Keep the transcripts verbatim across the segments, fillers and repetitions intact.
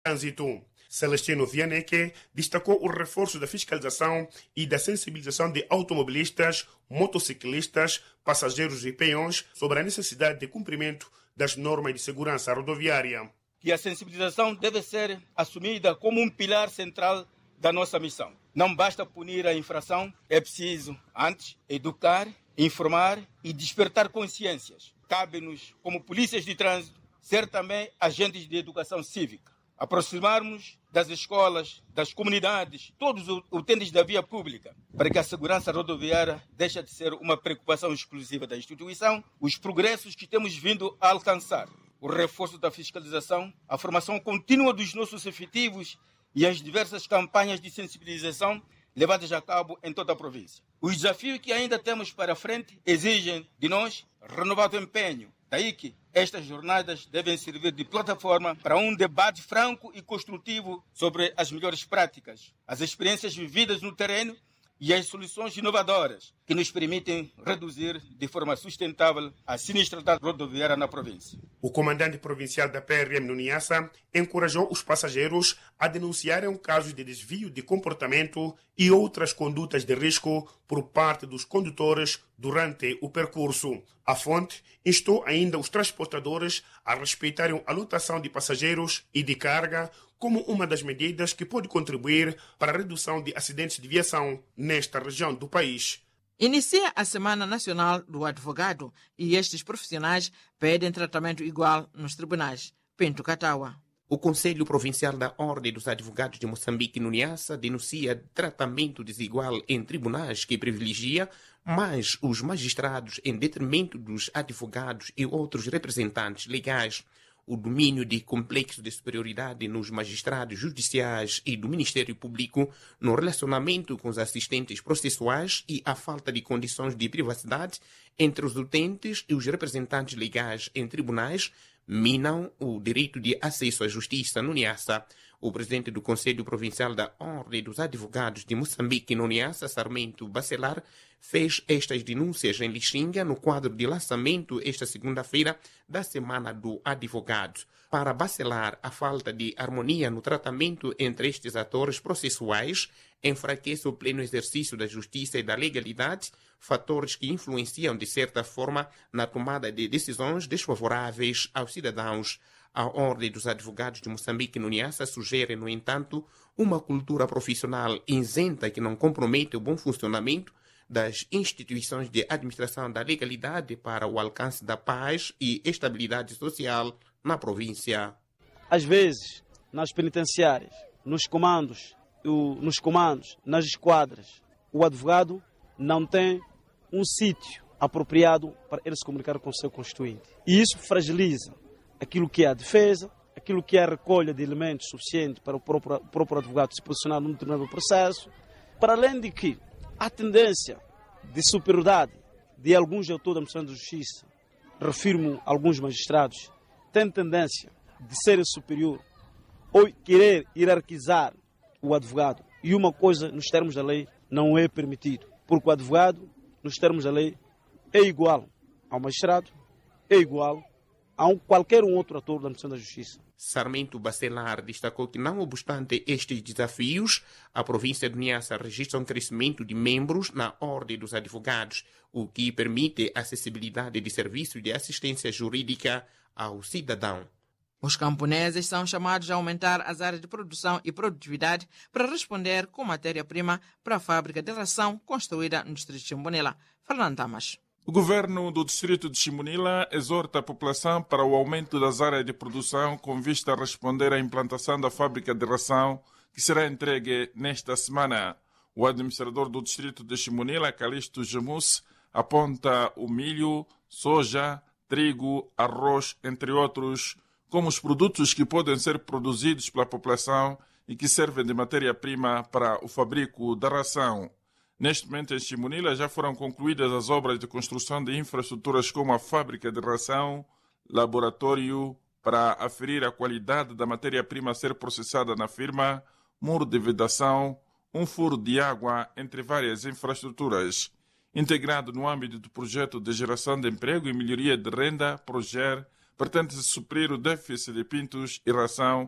Trânsito. Celestino Vianeque destacou o reforço da fiscalização e da sensibilização de automobilistas, motociclistas, passageiros e peões sobre a necessidade de cumprimento das normas de segurança rodoviária. E a sensibilização deve ser assumida como um pilar central da nossa missão. Não basta punir a infração, é preciso, antes, educar, informar e despertar consciências. Cabe-nos, como polícias de trânsito, ser também agentes de educação cívica. Aproximarmos das escolas, das comunidades, todos os utentes da via pública, para que a segurança rodoviária deixe de ser uma preocupação exclusiva da instituição, os progressos que temos vindo a alcançar, o reforço da fiscalização, a formação contínua dos nossos efetivos e as diversas campanhas de sensibilização levadas a cabo em toda a província. Os desafios que ainda temos para frente exigem de nós renovado empenho. Daí que estas jornadas devem servir de plataforma para um debate franco e construtivo sobre as melhores práticas, as experiências vividas no terreno e as soluções inovadoras que nos permitem reduzir de forma sustentável a sinistralidade rodoviária na província. O comandante provincial da P R M no Niassa encorajou os passageiros a denunciarem casos de desvio de comportamento e outras condutas de risco por parte dos condutores durante o percurso. A fonte instou ainda os transportadores a respeitarem a lotação de passageiros e de carga como uma das medidas que pode contribuir para a redução de acidentes de viação nesta região do país. Inicia a Semana Nacional do Advogado e estes profissionais pedem tratamento igual nos tribunais. Pinto Katawa. O Conselho Provincial da Ordem dos Advogados de Moçambique, no Niassa, denuncia tratamento desigual em tribunais que privilegia mais os magistrados em detrimento dos advogados e outros representantes legais. O domínio de complexo de superioridade nos magistrados judiciais e do Ministério Público no relacionamento com os assistentes processuais e a falta de condições de privacidade entre os utentes e os representantes legais em tribunais minam o direito de acesso à justiça no Niassa. O presidente do Conselho Provincial da Ordem dos Advogados de Moçambique, no Niassa, Sarmento Bacelar, fez estas denúncias em Lixinga no quadro de lançamento esta segunda-feira da Semana do Advogado. Para Bacelar, a falta de harmonia no tratamento entre estes atores processuais enfraquece o pleno exercício da justiça e da legalidade, fatores que influenciam, de certa forma, na tomada de decisões desfavoráveis aos cidadãos. A Ordem dos Advogados de Moçambique, no Niassa, sugere, no entanto, uma cultura profissional isenta que não compromete o bom funcionamento das instituições de administração da legalidade para o alcance da paz e estabilidade social na província. Às vezes, nas penitenciárias, nos comandos, nos comandos, nas esquadras, o advogado não tem um sítio apropriado para ele se comunicar com o seu constituinte. E isso fragiliza aquilo que é a defesa, aquilo que é a recolha de elementos suficientes para o próprio, o próprio advogado se posicionar num determinado processo, para além de que a tendência de superioridade de alguns autores da administração da justiça, refirmo alguns magistrados, tem tendência de ser superior ou querer hierarquizar o advogado. E uma coisa, nos termos da lei, não é permitido, porque o advogado, nos termos da lei, é igual ao magistrado, é igual a um, qualquer um outro ator da administração da justiça. Sarmento Bacelar destacou que, não obstante estes desafios, a província de Niassa registra um crescimento de membros na Ordem dos Advogados, o que permite a acessibilidade de serviços de assistência jurídica ao cidadão. Os camponeses são chamados a aumentar as áreas de produção e produtividade para responder com matéria-prima para a fábrica de ração construída no distrito de Chimbonela. Fernando Tamas. O governo do distrito de Chimbonela exorta a população para o aumento das áreas de produção com vista a responder à implantação da fábrica de ração que será entregue nesta semana. O administrador do distrito de Chimbonela, Calixto Gemus, aponta o milho, soja, trigo, arroz, entre outros, como os produtos que podem ser produzidos pela população e que servem de matéria-prima para o fabrico da ração. Neste momento, em Chimbonela, já foram concluídas as obras de construção de infraestruturas como a fábrica de ração, laboratório para aferir a qualidade da matéria-prima a ser processada na firma, muro de vedação, um furo de água, entre várias infraestruturas. Integrado no âmbito do projeto de geração de emprego e melhoria de renda, PROGER, pretende-se suprir o déficit de pintos e ração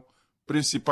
principal